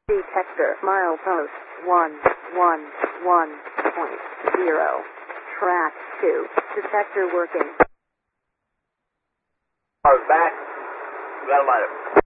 Detector milepost 111.0. Track 2. Detector working. Cars back. Got a light up.